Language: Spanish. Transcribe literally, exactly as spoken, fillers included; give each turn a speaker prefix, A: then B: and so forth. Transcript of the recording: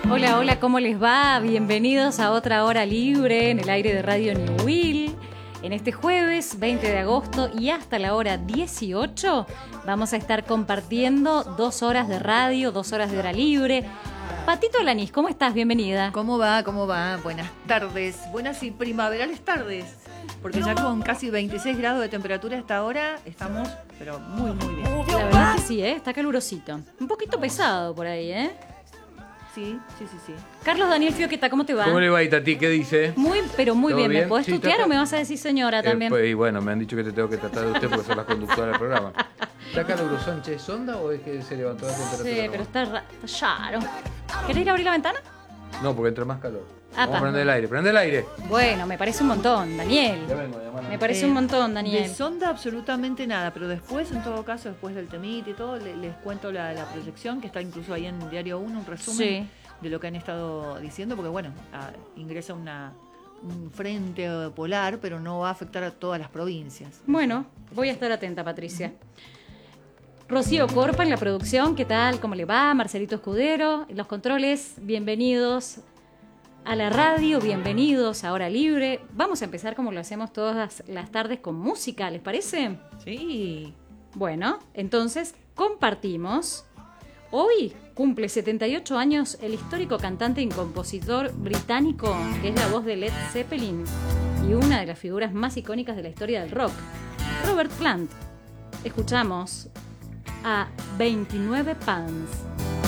A: Hola, hola, ¿cómo les va? Bienvenidos a otra hora libre en el aire de Radio Newell. En este jueves veinte de agosto y hasta la hora dieciocho vamos a estar compartiendo dos horas de radio, dos horas de hora libre. Patito Alanís, ¿cómo estás? Bienvenida.
B: ¿Cómo va? ¿Cómo va? Buenas tardes, buenas y primaverales tardes. Porque ya con casi veintiséis grados de temperatura a esta hora estamos, pero muy, muy bien.
A: La verdad es que sí, ¿eh? Está calurosito. Un poquito pesado por ahí, ¿eh?
B: Sí, sí, sí, sí.
A: Carlos Daniel Fioqueta, ¿cómo te va?
C: ¿Cómo le va, Itati? ¿Qué dice?
A: Muy, pero muy bien.
C: bien.
A: ¿Me podés
C: Sí,
A: tutear
C: está...
A: o me vas a decir señora también?
C: Eh, pues, y bueno, me han dicho que te tengo que tratar de usted porque sos la conductora del programa. ¿Está caluroso, Sánchez? ¿Sonda o es que se levantó la temperatura?
A: Sí, pero está, ra- está raro. ¿Querés ir a abrir la ventana?
C: No, porque entra más calor.
A: Ah,
C: Vamos a
A: pa.
C: prender el aire. ¡Prende el aire!
A: Bueno, me parece un montón, Daniel.
C: Ya vengo, ya, mano.
A: Me parece
B: Eh,
A: un montón, Daniel.
B: De sonda absolutamente nada, pero después, en todo caso, después del temite y todo, le- les cuento la, la proyección, que está incluso ahí en Diario uno, un resumen
A: Sí.
B: de lo que han estado diciendo, porque bueno, ah, ingresa una, un frente eh, polar, pero no va a afectar a todas las provincias.
A: Bueno, voy a estar atenta, Patricia. Rocío Corpa en la producción, ¿qué tal? ¿Cómo le va? Marcelito Escudero, en los controles, bienvenidos a la radio, bienvenidos a Hora Libre. Vamos a empezar como lo hacemos todas las tardes con música, ¿les parece?
B: Sí.
A: Bueno, entonces compartimos. Hoy cumple setenta y ocho años el histórico cantante y compositor británico que es la voz de Led Zeppelin y una de las figuras más icónicas de la historia del rock, Robert Plant. Escuchamos a veintinueve Palms.